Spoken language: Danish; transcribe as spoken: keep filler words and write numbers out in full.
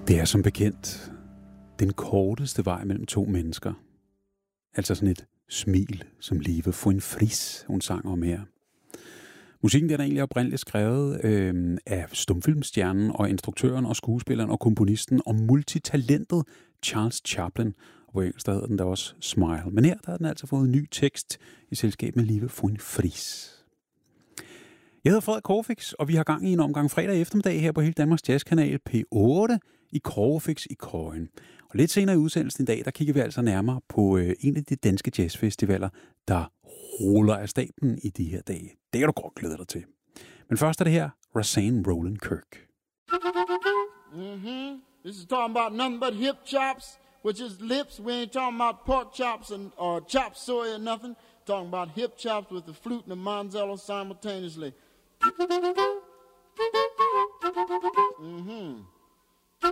Det er som bekendt den korteste vej mellem to mennesker. Altså sådan et smil, som Lieve von Friis, hun sang om her. Musikken den er egentlig oprindeligt skrevet øh, af stumfilmstjernen og instruktøren og skuespilleren og komponisten og multitalentet Charles Chaplin. Og på engelsk der hedder den da også Smile. Men her der har den altså fået en ny tekst i selskab med Lieve von Friis. Jeg hedder Frederik Corfix, og vi har gang i en omgang fredag eftermiddag her på Hele Danmarks Jazzkanal P otte i Corfix i Køjen. Og lidt senere i udsendelsen i dag, der kigger vi altså nærmere på øh, en af de danske jazzfestivaler, der ruller af stablen i de her dage. Det kan du godt glæde dig til. Men først er det her Rosanne Roland Kirk. Mm-hmm. This is talking about nothing but hip chops, which is lips. We ain't talking about pork chops and or chop suey or nothing. Talking about hip chops with the flute and the manzello simultaneously.